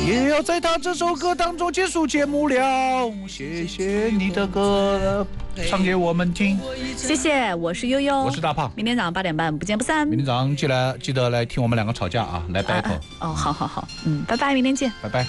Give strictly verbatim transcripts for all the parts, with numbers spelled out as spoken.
也要在他这首歌当中结束节目了。谢谢你的歌唱给我们听， 谢谢，我是悠悠， 我是大胖， 明天早上八点半不见不散。 明天早上记得记得来听我们两个吵架啊，来 battle、啊啊。哦，好好好，嗯，拜拜，明天见， 拜拜。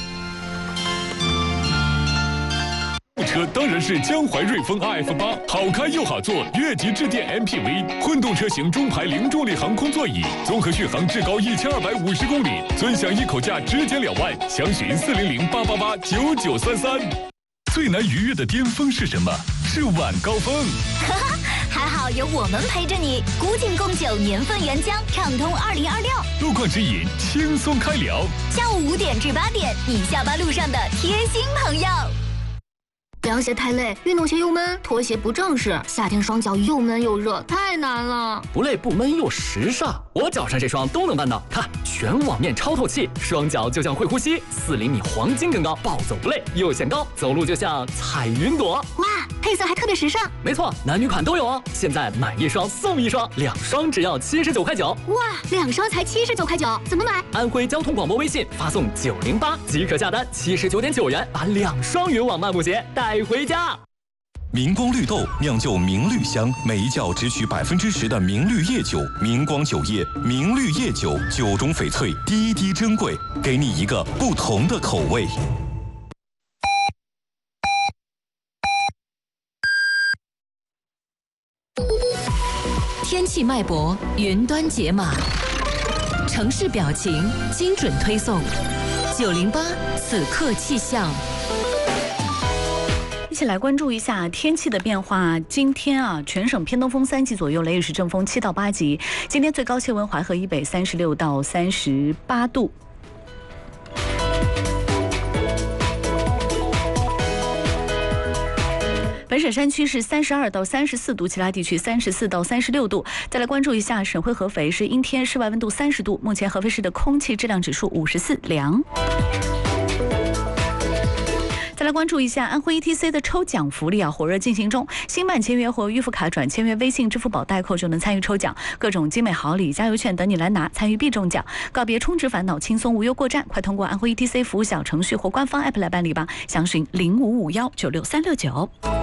车当然是江淮瑞风 R F 八，好开又好坐，越级致电 M P V， 混动车型中排零重力航空座椅，综合续航至高一千二百五十公里，尊享一口价直减两万，详询四零零八八八九九三三。最难逾越的巅峰是什么？是晚高峰。 哈哈，还好有我们陪着你。古井贡酒年份原浆，畅通二零二六。 路况指引，轻松开聊。 下午五点至八点，你下班路上的贴心朋友。凉鞋太累，运动鞋又闷，拖鞋不正式，夏天双脚又闷又热，太难了。 不累不闷又时尚，我脚上这双都能办到。看，全网面超透气，双脚就像会呼吸，四厘米黄金更高，暴走不累，又显高，走路就像踩云朵。 哇，配色还特别时尚。 没错，男女款都有哦。现在买一双送一双，两双只要七十九块九。 哇，两双才七十九块九，怎么买？ 安徽交通广播微信发送九零八即可下单，七十九点九元把两双云网漫步鞋带回家。 明光绿豆酿就明绿香，每一窖只取百分之十的明绿叶酒，明光酒业明绿叶酒，酒中翡翠，滴滴珍贵，给你一个不同的口味。 天气脉搏，云端解码，城市表情，精准推送。九零八此刻气象。 一起来关注一下天气的变化。今天啊，全省偏东风三级左右，雷雨时阵风七到八级。今天最高气温淮河以北三十六到三十八度。本省山区是三十二到三十四度，其他地区三十四到三十六度。再来关注一下省会合肥，是阴天，室外温度三十度，目前合肥市的空气质量指数五十四，良。再来关注一下安徽 E T C 的抽奖福利啊，火热进行中。新办签约或预付卡转签约微信、支付宝代扣就能参与抽奖，各种精美好礼、加油券等你来拿，参与必中奖。告别充值烦恼，轻松无忧过站，快通过安徽 E T C 服务小程序或官方 app 来办理吧。详询零五五幺九六三六九。